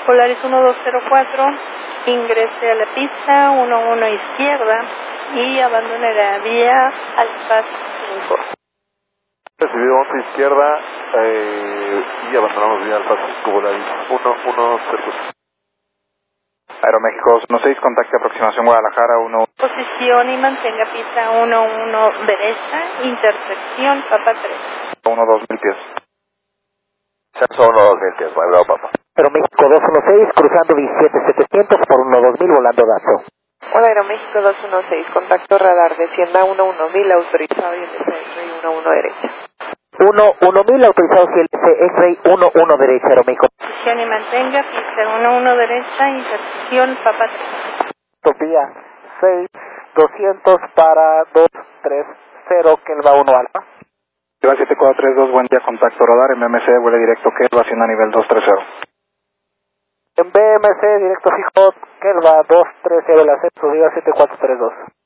Polaris 1204, ingrese a la pista 11 izquierda y abandone la vía Alfa 5. Recibido 11 izquierda y abandonamos vía Alfa 5, Polaris 1104. Aeroméxico 16, contacte aproximación Guadalajara 11. Posición y mantenga pista 11 derecha, intersección Papa 3. 2000 pies. Censo 2000 pies, Bravo Papa. Aeroméxico 216, cruzando 17700 por 2000, volando dato. Hola Aeroméxico 216, contacto radar, descienda 1000, autorizado y LC 11 derecha. 1000, autorizado CLC, X-Ray 11 derecha, Aeroméxico. Posición y mantenga pista 11 derecha, intersección Papa 3. Utopía 6200 para 230, Kelva 1 Alfa. Lleva 7432, buen día, contacto radar, MMC, vuelo directo, Kelva, haciendo a nivel 230. En BMC, directo fijo, Kelva 230, el ascenso, diga 7432.